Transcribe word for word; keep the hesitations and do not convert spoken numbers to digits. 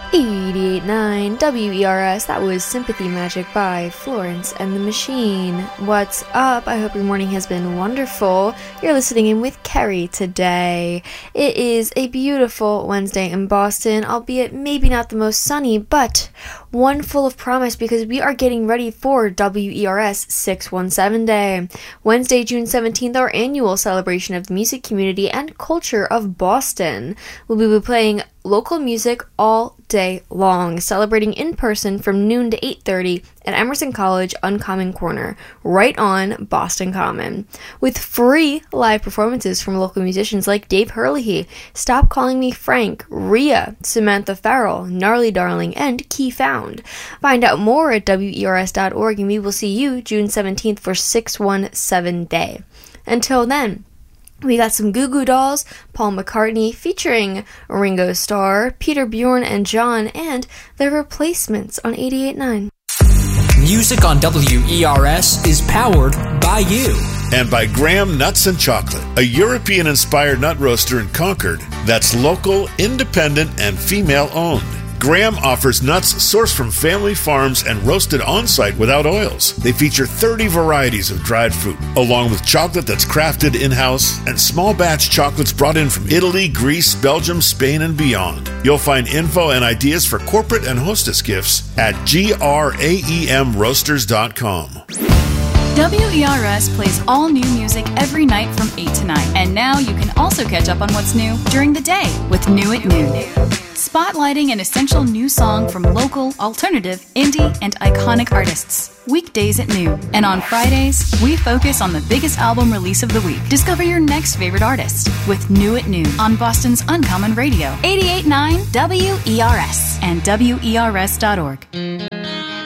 eighty-eight point nine W E R S, that was Sympathy Magic by Florence and the Machine. What's up? I hope your morning has been wonderful. You're listening in with Kerry today. It is a beautiful Wednesday in Boston, albeit maybe not the most sunny, but one full of promise because we are getting ready for W E R S six one seven Day. Wednesday, June seventeenth, our annual celebration of the music community and culture of Boston. We'll be playing local music all day long, celebrating in person from noon to eight thirty at Emerson College Uncommon Corner, right on Boston Common, with free live performances from local musicians like Dave Hurley, Stop Calling Me Frank, Rhea, Samantha Farrell, Gnarly Darling, and Key Found. Find out more at W E R S dot org, and we will see you June seventeenth for six one seven Day. Until then, we got some Goo Goo Dolls, Paul McCartney featuring Ringo Starr, Peter Bjorn and John, and their replacements on eighty-eight point nine. Music on W E R S is powered by you. And by Graham Nuts and Chocolate, a European-inspired nut roaster in Concord that's local, independent, and female-owned. Graham offers nuts sourced from family farms and roasted on-site without oils. They feature thirty varieties of dried fruit, along with chocolate that's crafted in-house and small batch chocolates brought in from Italy, Greece, Belgium, Spain, and beyond. You'll find info and ideas for corporate and hostess gifts at graem roasters dot com. W E R S plays all new music every night from eight to nine. And now you can also catch up on what's new during the day with New at Noon. Spotlighting an essential new song from local, alternative, indie, and iconic artists. Weekdays at noon. And on Fridays, we focus on the biggest album release of the week. Discover your next favorite artist with New at Noon on Boston's Uncommon Radio. eighty-eight point nine W E R S and W E R S dot org.